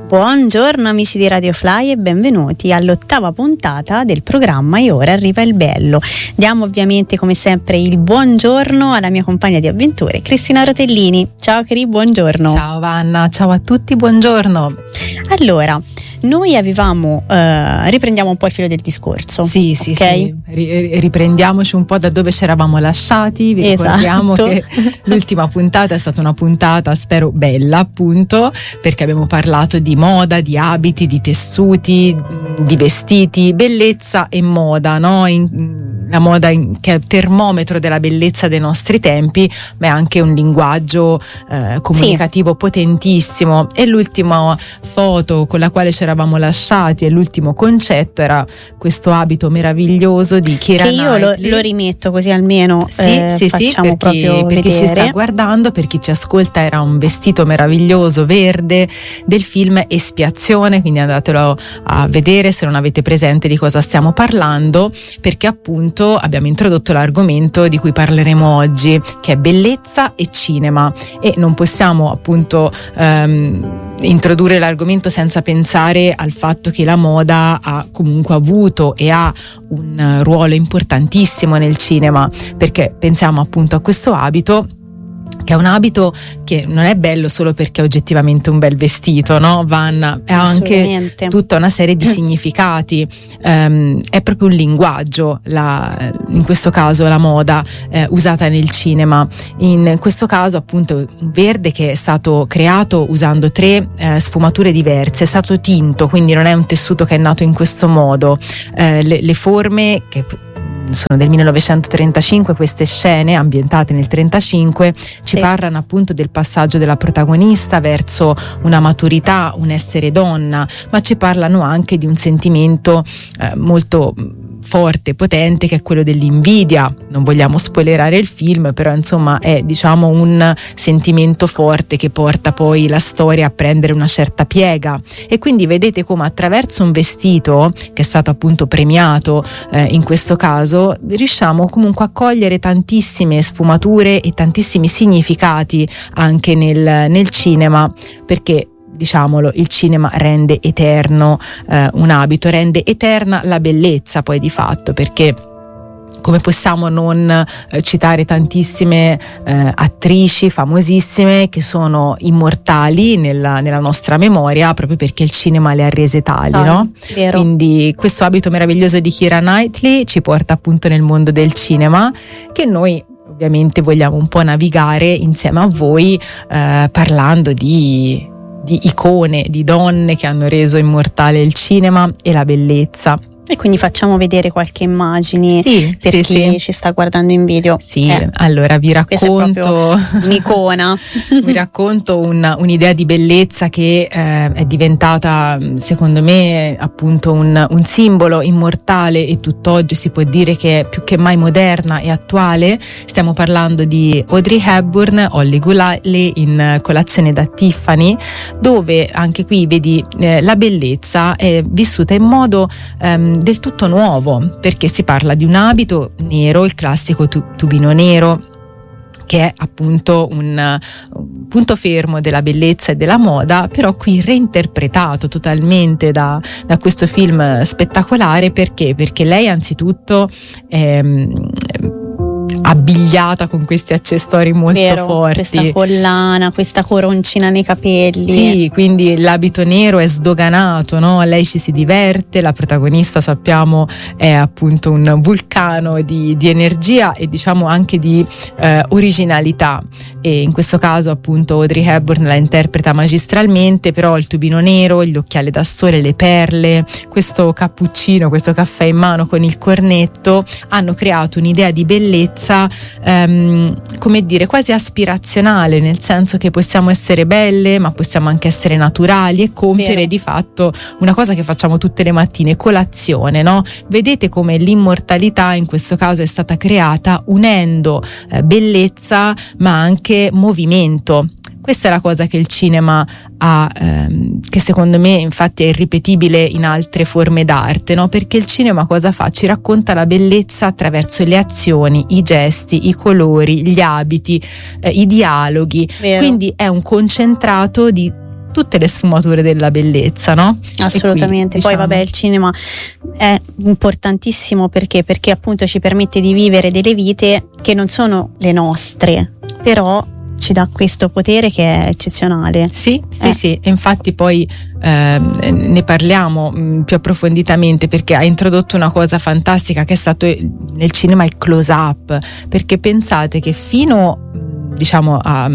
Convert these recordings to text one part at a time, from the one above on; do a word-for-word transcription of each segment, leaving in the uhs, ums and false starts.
Buongiorno amici di Radio Fly e benvenuti all'ottava puntata del programma E ora arriva il bello. Diamo ovviamente come sempre il buongiorno alla mia compagna di avventure Cristina Rotellini. Ciao Cri, buongiorno. Ciao Vanna, ciao a tutti, buongiorno. Allora, noi avevamo, eh, riprendiamo un po' il filo del discorso. Sì, sì, okay? sì. Riprendiamoci un po' da dove ci eravamo lasciati. Vi esatto. ricordiamo che l'ultima puntata è stata una puntata, spero, bella, appunto, perché abbiamo parlato di moda, di abiti, di tessuti, di vestiti, bellezza e moda, no? In, la moda in, che è il termometro della bellezza dei nostri tempi, ma è anche un linguaggio eh, comunicativo sì. potentissimo. E l'ultima foto con la quale ci eravamo lasciati e l'ultimo concetto era questo abito meraviglioso di Keira che io Knightley. Lo, lo rimetto così almeno sì, eh, sì, facciamo sì, per chi, proprio per chi ci sta vedere. guardando, per chi ci ascolta, era un vestito meraviglioso verde del film Espiazione, quindi andatelo a vedere se non avete presente di cosa stiamo parlando, perché appunto abbiamo introdotto l'argomento di cui parleremo oggi, che è bellezza e cinema, e non possiamo appunto ehm, introdurre l'argomento senza pensare al fatto che la moda ha comunque avuto e ha un ruolo importantissimo nel cinema, perché pensiamo appunto a questo abito, che è un abito che non è bello solo perché è oggettivamente un bel vestito, no Vanna? Ha anche tutta una serie di significati, um, è proprio un linguaggio, la, in questo caso la moda eh, usata nel cinema. In questo caso appunto un verde che è stato creato usando tre eh, sfumature diverse, è stato tinto, quindi non è un tessuto che è nato in questo modo. Eh, le, le forme che sono del millenovecentotrentacinque, queste scene ambientate nel trentacinque ci sì. parlano appunto del passaggio della protagonista verso una maturità, un essere donna, ma ci parlano anche di un sentimento eh, molto forte, potente, che è quello dell'invidia. Non vogliamo spoilerare il film, però insomma è diciamo un sentimento forte che porta poi la storia a prendere una certa piega, e quindi vedete come attraverso un vestito che è stato appunto premiato eh, in questo caso riusciamo comunque a cogliere tantissime sfumature e tantissimi significati anche nel, nel cinema, perché diciamolo, il cinema rende eterno eh, un abito, rende eterna la bellezza poi di fatto, perché come possiamo non eh, citare tantissime eh, attrici famosissime che sono immortali nella, nella nostra memoria proprio perché il cinema le ha rese tali, ah, no? Vero. Quindi questo abito meraviglioso di Keira Knightley ci porta appunto nel mondo del cinema, che noi ovviamente vogliamo un po' navigare insieme a voi eh, parlando di di icone, di donne che hanno reso immortale il cinema e la bellezza. E quindi facciamo vedere qualche immagine sì, per sì, chi sì. ci sta guardando in video. Sì, eh, allora vi racconto un'icona. vi racconto una, un'idea di bellezza che eh, è diventata secondo me appunto un, un simbolo immortale, e tutt'oggi si può dire che è più che mai moderna e attuale. Stiamo parlando di Audrey Hepburn, Holly Golightly in Colazione da Tiffany, dove anche qui vedi eh, la bellezza è vissuta in modo ehm, del tutto nuovo, perché si parla di un abito nero, il classico tu- tubino nero, che è appunto un, un punto fermo della bellezza e della moda, però qui reinterpretato totalmente da, da questo film spettacolare. Perché? Perché lei anzitutto ehm, abbigliata con questi accessori molto Vero, forti, questa collana, questa coroncina nei capelli. Sì, quindi l'abito nero è sdoganato, no? Lei ci si diverte, la protagonista sappiamo è appunto un vulcano di, di energia e diciamo anche di eh, originalità, e in questo caso appunto Audrey Hepburn la interpreta magistralmente. Però il tubino nero, gli occhiali da sole, le perle, questo cappuccino, questo caffè in mano con il cornetto hanno creato un'idea di bellezza ehm, come dire quasi aspirazionale, nel senso che possiamo essere belle ma possiamo anche essere naturali e compiere Vero. Di fatto una cosa che facciamo tutte le mattine, colazione, no? Vedete come l'immortalità in questo caso è stata creata unendo eh, bellezza ma anche movimento. Questa è la cosa che il cinema ha, ehm, che secondo me infatti è irripetibile in altre forme d'arte, no? Perché il cinema cosa fa? Ci racconta la bellezza attraverso le azioni, i gesti, i colori, gli abiti, eh, i dialoghi. Vero. Quindi è un concentrato di tutte le sfumature della bellezza, no? Assolutamente. Qui, diciamo... Poi vabbè, il cinema è importantissimo perché perché appunto ci permette di vivere delle vite che non sono le nostre, però ci dà questo potere che è eccezionale. Sì, sì, eh. sì, infatti poi eh, ne parliamo mh, più approfonditamente, perché ha introdotto una cosa fantastica che è stato nel cinema il close up, perché pensate che fino diciamo a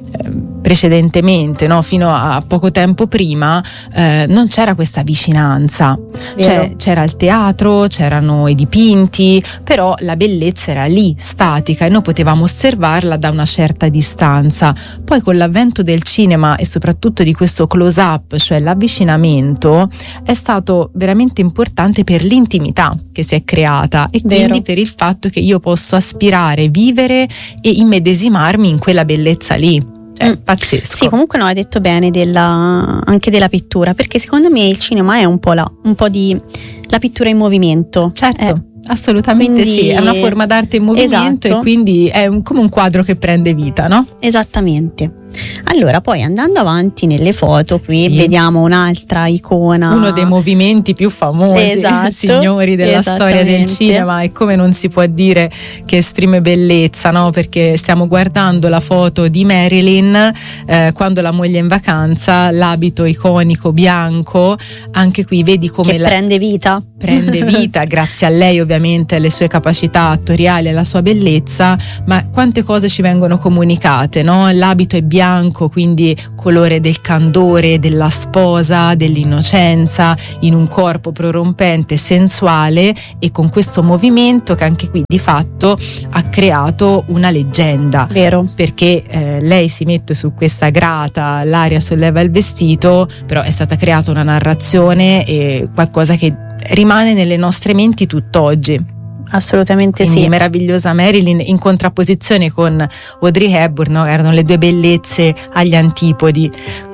precedentemente, no? Fino a poco tempo prima eh, non c'era questa vicinanza, cioè, c'era il teatro, c'erano i dipinti, però la bellezza era lì, statica, e noi potevamo osservarla da una certa distanza. Poi con l'avvento del cinema e soprattutto di questo close up, cioè l'avvicinamento, è stato veramente importante per l'intimità che si è creata e Vero. Quindi per il fatto che io posso aspirare, vivere e immedesimarmi in quella bellezza lì. Cioè, mm. pazzesco. Sì, comunque no, hai detto bene della, anche della pittura, perché secondo me il cinema è un po' là, un po' di la pittura in movimento. Certo. Eh. Assolutamente quindi, sì, è una forma d'arte in movimento, esatto. E quindi è un, come un quadro che prende vita, no? Esattamente. Allora, poi andando avanti nelle foto, qui sì. vediamo un'altra icona. Uno dei movimenti più famosi, esatto, signori, della storia del cinema, e come non si può dire che esprime bellezza, no? Perché stiamo guardando la foto di Marilyn eh, quando la moglie è in vacanza, l'abito iconico bianco, anche qui vedi come che la... prende vita. Prende vita grazie a lei, ovviamente, alle sue capacità attoriali, alla sua bellezza, ma quante cose ci vengono comunicate, no? L'abito è bianco, quindi colore del candore, della sposa, dell'innocenza, in un corpo prorompente, sensuale, e con questo movimento che anche qui di fatto ha creato una leggenda. Vero. Perché eh, lei si mette su questa grata, l'aria solleva il vestito, però è stata creata una narrazione e qualcosa che rimane nelle nostre menti tutt'oggi. Assolutamente. Quindi sì. Meravigliosa Marilyn in contrapposizione con Audrey Hepburn, no? Erano le due bellezze agli antipodi,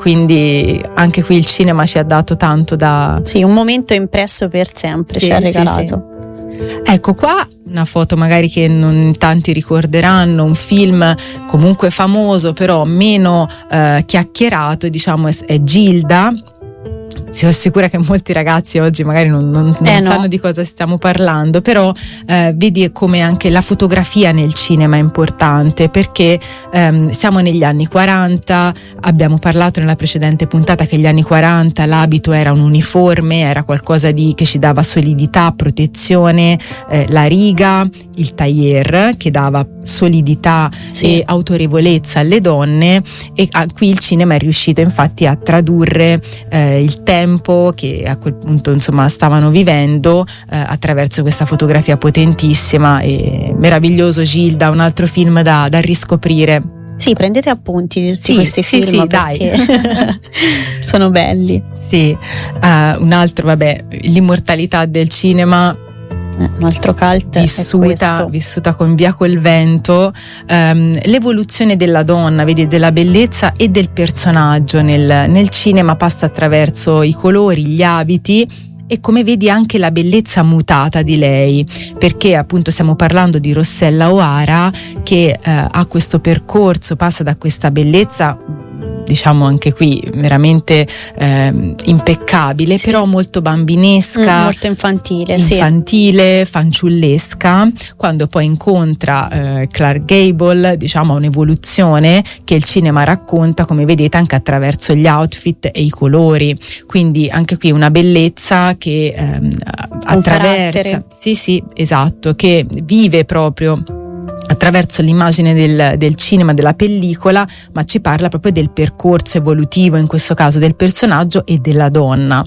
quindi anche qui il cinema ci ha dato tanto da... Sì, un momento impresso per sempre, sì, ci ha regalato. Sì, sì. Ecco qua una foto magari che non tanti ricorderanno, un film comunque famoso però meno eh, chiacchierato, diciamo, è, è Gilda. Sono sicura che molti ragazzi oggi magari non, non, non eh sanno no. di cosa stiamo parlando, però eh, vedi come anche la fotografia nel cinema è importante, perché ehm, siamo negli anni quaranta, abbiamo parlato nella precedente puntata che gli anni quaranta l'abito era un uniforme, era qualcosa di, che ci dava solidità, protezione, eh, la riga, il tailleur che dava solidità sì. e autorevolezza alle donne, e ah, qui il cinema è riuscito infatti a tradurre eh, il tempo che a quel punto insomma stavano vivendo eh, attraverso questa fotografia potentissima. E meraviglioso Gilda, un altro film da, da riscoprire. Sì, prendete appunti di tutti sì, questi sì, film sì, perché dai. sono belli. Sì, uh, un altro, vabbè, l'immortalità del cinema. Un altro cult vissuta, vissuta con Via col vento, um, l'evoluzione della donna, vedi, della bellezza e del personaggio nel, nel cinema passa attraverso i colori, gli abiti, e come vedi anche la bellezza mutata di lei, perché appunto stiamo parlando di Rossella O'Hara che uh, ha questo percorso, passa da questa bellezza, diciamo anche qui veramente eh, impeccabile, sì. Però molto bambinesca, mm, molto infantile, infantile, sì. fanciullesca, quando poi incontra eh, Clark Gable, diciamo un'evoluzione che il cinema racconta, come vedete, anche attraverso gli outfit e i colori, quindi anche qui una bellezza che ehm, attraversa, sì sì esatto, che vive proprio attraverso l'immagine del, del cinema, della pellicola, ma ci parla proprio del percorso evolutivo, in questo caso del personaggio e della donna.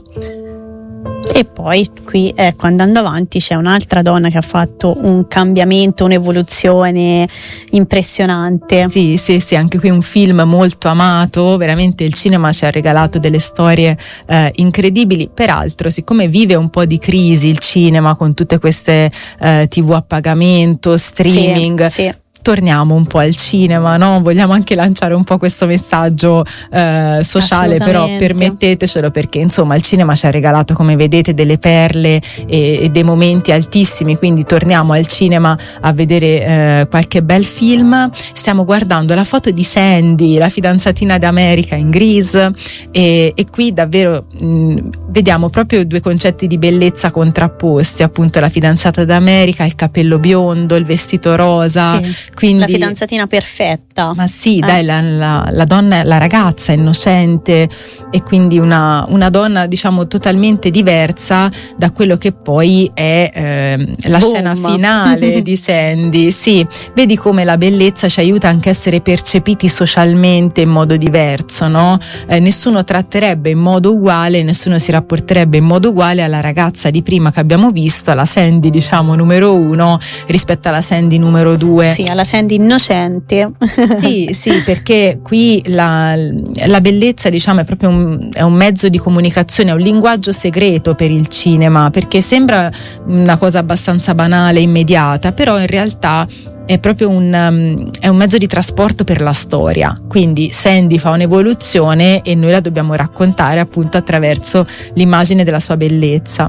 E poi qui, ecco, andando avanti c'è un'altra donna che ha fatto un cambiamento, un'evoluzione impressionante. Sì, sì, sì, anche qui un film molto amato, veramente il cinema ci ha regalato delle storie eh, incredibili. Peraltro, siccome vive un po' di crisi il cinema con tutte queste eh, tivù a pagamento, streaming, sì, sì. torniamo un po' al cinema, no? Vogliamo anche lanciare un po' questo messaggio eh, sociale, però permettetecelo, perché insomma il cinema ci ha regalato, come vedete, delle perle e, e dei momenti altissimi, quindi torniamo al cinema a vedere eh, qualche bel film. Stiamo guardando la foto di Sandy, la fidanzatina d'America in Grease, e, e qui davvero mh, vediamo proprio due concetti di bellezza contrapposti, appunto la fidanzata d'America, il capello biondo, il vestito rosa, sì, quindi la fidanzatina perfetta. Ma sì, eh. dai, la, la, la donna, la ragazza innocente, e quindi una, una donna, diciamo, totalmente diversa da quello che poi è eh, la Boom. Scena finale di Sandy. Sì, vedi come la bellezza ci aiuta anche a essere percepiti socialmente in modo diverso, no? Eh, nessuno tratterebbe in modo uguale, nessuno si rapporterebbe in modo uguale alla ragazza di prima che abbiamo visto, alla Sandy, diciamo, numero uno, rispetto alla Sandy numero due. Sì, alla Sandy innocente. Sì, sì, perché qui la, la bellezza, diciamo, è proprio un, è un mezzo di comunicazione, è un linguaggio segreto per il cinema, perché sembra una cosa abbastanza banale, immediata, però in realtà è proprio un, um, è un mezzo di trasporto per la storia. Quindi Sandy fa un'evoluzione e noi la dobbiamo raccontare appunto attraverso l'immagine della sua bellezza.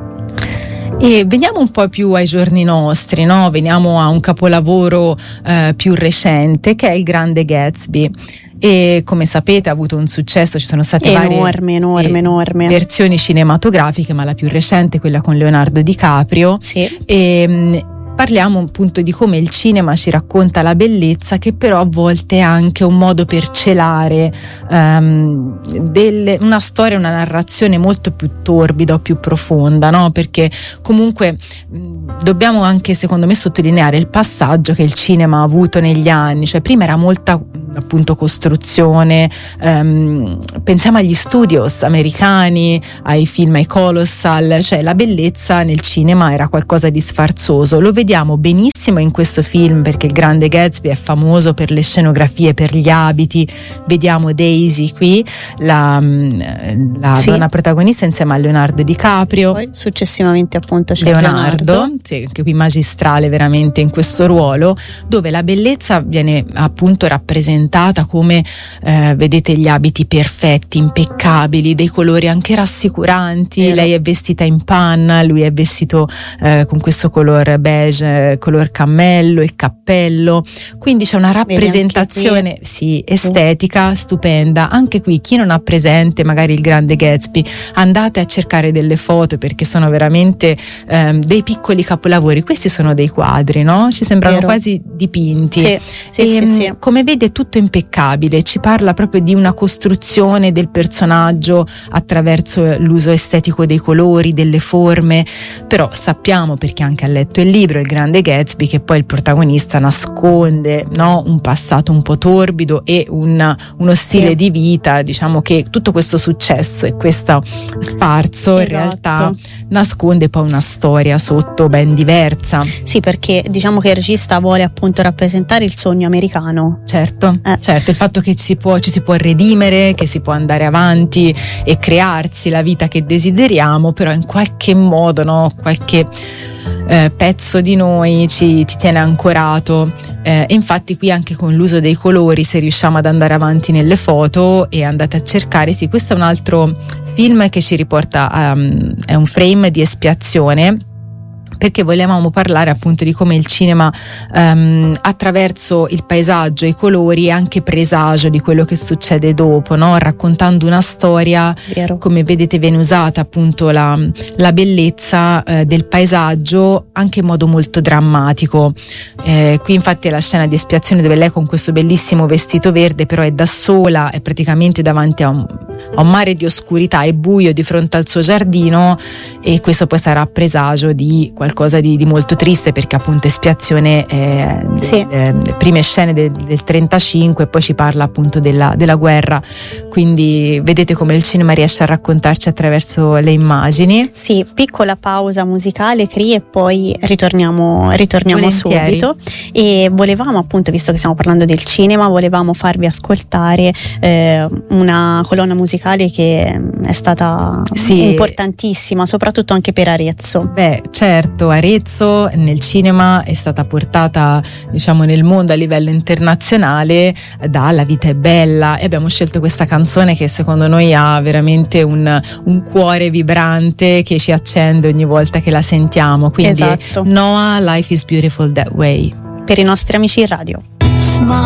E veniamo un po' più ai giorni nostri, no? Veniamo a un capolavoro eh, più recente, che è Il Grande Gatsby. E come sapete ha avuto un successo, ci sono state enorme, varie enorme, sì, enorme. versioni cinematografiche, ma la più recente è quella con Leonardo DiCaprio. Sì. E parliamo appunto di come il cinema ci racconta la bellezza, che però a volte è anche un modo per celare um, delle, una storia, una narrazione molto più torbida o più profonda, no? Perché comunque mh, dobbiamo anche, secondo me, sottolineare il passaggio che il cinema ha avuto negli anni. Cioè prima era molta appunto costruzione, um, pensiamo agli studios americani, ai film, ai Colossal, cioè la bellezza nel cinema era qualcosa di sfarzoso. Lo vediamo benissimo in questo film, perché Il Grande Gatsby è famoso per le scenografie, per gli abiti. Vediamo Daisy qui, la, la sì. donna protagonista insieme a Leonardo DiCaprio. Poi successivamente appunto c'è Leonardo, Leonardo. Sì, che qui magistrale veramente in questo ruolo, dove la bellezza viene appunto rappresentata come eh, vedete gli abiti perfetti, impeccabili, dei colori anche rassicuranti. Vero. Lei è vestita in panna, lui è vestito eh, con questo color beige, color cammello, il cappello, quindi c'è una rappresentazione sì, estetica stupenda. Anche qui chi non ha presente magari Il Grande Gatsby, andate a cercare delle foto, perché sono veramente eh, dei piccoli capolavori. Questi sono dei quadri, no? Ci sembrano Vero. quasi dipinti. Sì, sì, e, sì, sì. Come vede tutto impeccabile, ci parla proprio di una costruzione del personaggio attraverso l'uso estetico dei colori, delle forme. Però sappiamo, perché anche ha letto il libro Il Grande Gatsby, che poi il protagonista nasconde, no? un passato un po' torbido e un, uno stile sì. di vita, diciamo che tutto questo successo e questo sfarzo esatto. in realtà nasconde poi una storia sotto ben diversa. Sì, perché diciamo che il regista vuole appunto rappresentare il sogno americano. Certo. Eh. Certo, il fatto che ci si, può, ci si può redimere, che si può andare avanti e crearsi la vita che desideriamo, però in qualche modo, no, qualche eh, pezzo di noi ci, ci tiene ancorato. Eh, infatti qui anche con l'uso dei colori, se riusciamo ad andare avanti nelle foto e andate a cercare, sì, questo è un altro film che ci riporta a um, è un frame di espiazione, perché volevamo parlare appunto di come il cinema um, attraverso il paesaggio, i colori, è anche presagio di quello che succede dopo, no? Raccontando una storia. Vero. Come vedete viene usata appunto la, la bellezza eh, del paesaggio anche in modo molto drammatico. Eh, qui infatti è la scena di espiazione dove lei con questo bellissimo vestito verde però è da sola, è praticamente davanti a un, a un mare di oscurità, è buio di fronte al suo giardino, e questo poi sarà presagio di qualcosa qualcosa di, di molto triste, perché appunto espiazione è sì. eh, le prime scene del, del trentacinque, e poi ci parla appunto della, della guerra, quindi vedete come il cinema riesce a raccontarci attraverso le immagini. Sì, piccola pausa musicale, Cri, e poi ritorniamo, ritorniamo subito. E volevamo appunto, visto che stiamo parlando del cinema, volevamo farvi ascoltare eh, una colonna musicale che è stata sì. importantissima, soprattutto anche per Arezzo. Beh, certo. lasciato Arezzo nel cinema, è stata portata, diciamo, nel mondo a livello internazionale da La vita è bella, e abbiamo scelto questa canzone che secondo noi ha veramente un, un cuore vibrante che ci accende ogni volta che la sentiamo. Quindi esatto. Noah, Life is Beautiful That Way. Per i nostri amici in radio.